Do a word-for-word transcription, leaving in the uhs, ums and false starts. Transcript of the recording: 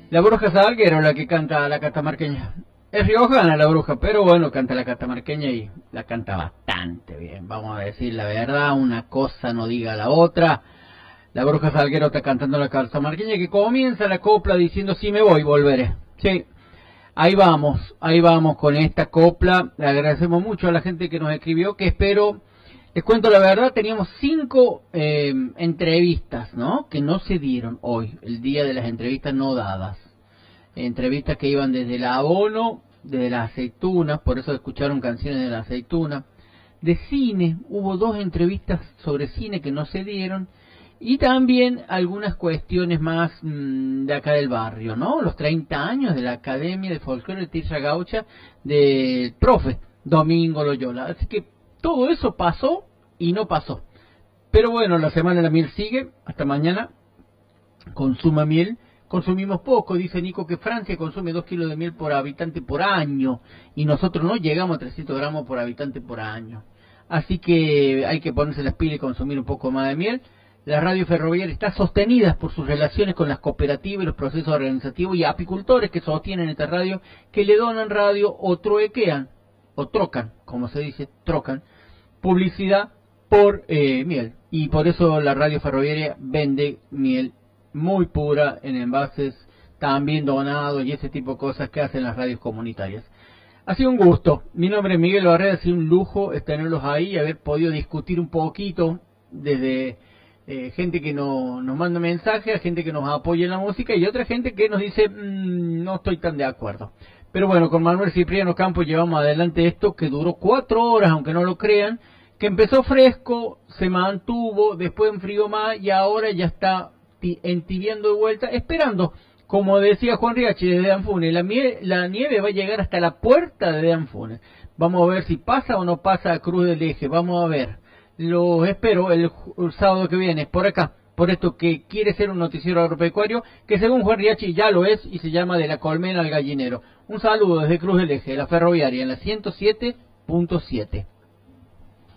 La bruja Salguero, la que canta la catamarqueña. Es riojana la bruja, pero bueno, canta la catamarqueña y la canta bastante bien. Vamos a decir la verdad, una cosa no diga la otra. La bruja Salguero está cantando la catamarqueña que comienza la copla diciendo si me voy, volveré. Sí, ahí vamos, ahí vamos con esta copla. Le agradecemos mucho a la gente que nos escribió, que espero... Les cuento la verdad, teníamos cinco eh, entrevistas, ¿no? Que no se dieron hoy, el día de las entrevistas no dadas. Entrevistas que iban desde el abono, desde las aceitunas, por eso escucharon canciones de la aceituna. De cine, hubo dos entrevistas sobre cine que no se dieron. Y también algunas cuestiones más mmm, de acá del barrio, ¿no? Los treinta años de la Academia de Folclore de Tierra Gaucha del profe Domingo Loyola. Así que todo eso pasó y no pasó. Pero bueno, la semana de la miel sigue. Hasta mañana. Consuma miel. Consumimos poco. Dice Nico que Francia consume dos kilos de miel por habitante por año. Y nosotros no llegamos a trescientos gramos por habitante por año. Así que hay que ponerse las pilas y consumir un poco más de miel. La radio ferroviaria está sostenida por sus relaciones con las cooperativas y los procesos organizativos y apicultores que sostienen esta radio, que le donan radio o truequean, o trocan, como se dice, trocan, publicidad por eh, miel. Y por eso la radio ferroviaria vende miel muy pura en envases, también donados y ese tipo de cosas que hacen las radios comunitarias. Ha sido un gusto. Mi nombre es Miguel Barrera, ha sido un lujo tenerlos ahí y haber podido discutir un poquito desde... Eh, gente que no, nos manda mensajes, gente que nos apoya en la música y otra gente que nos dice mmm, no estoy tan de acuerdo. Pero bueno, con Manuel Cipriano Campos llevamos adelante esto que duró cuatro horas, aunque no lo crean, que empezó fresco, se mantuvo, después enfrió más y ahora ya está entibiando de vuelta, esperando, como decía Juan Riachi desde Anfunes, la, la nieve va a llegar hasta la puerta de Anfunes. Vamos a ver si pasa o no pasa a Cruz del Eje, vamos a ver. Los espero el, el sábado que viene, por acá, por esto que quiere ser un noticiero agropecuario, que según Juan Riachi ya lo es y se llama De la Colmena al Gallinero. Un saludo desde Cruz del Eje, la ferroviaria, en la ciento siete punto siete.